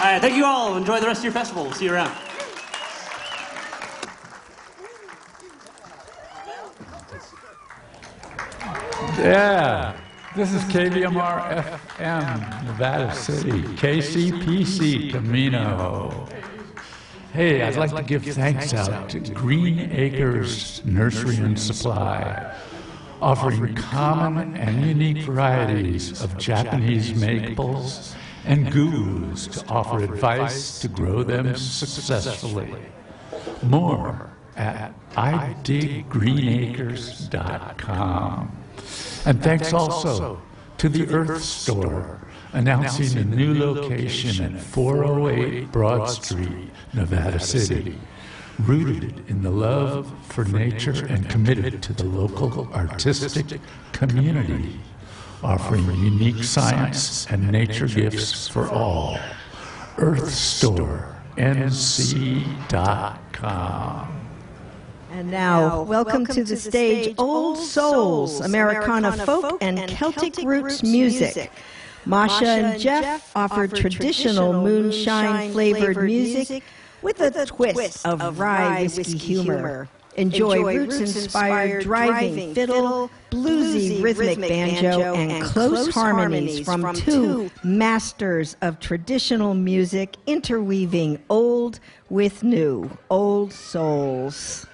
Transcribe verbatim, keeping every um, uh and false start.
right, thank you all. Enjoy the rest of your festival. We'll see you around. Yeah, this is K V M R F M, Nevada City, K C P C, Camino. Hey, I'd like to give thanks out to Green Acres Nursery and Supply, offering common and unique varieties of Japanese maples and gurus to offer advice to grow them successfully. More at I dig green acres dot com. And thanks also to the Earth Store, announcing a new location at four oh eight Broad Street, Nevada City, rooted in the love for nature and committed to the local artistic community, offering unique science and nature gifts for all. Earth Store N C dot com. And now, welcome to the stage Old Souls, Americana folk and Celtic roots music. Masha and Jeff offered traditional moonshine-flavored music with a twist of rye whiskey humor. Enjoy roots-inspired driving fiddle, bluesy rhythmic banjo, and close harmonies from two masters of traditional music interweaving old with new. Old Souls.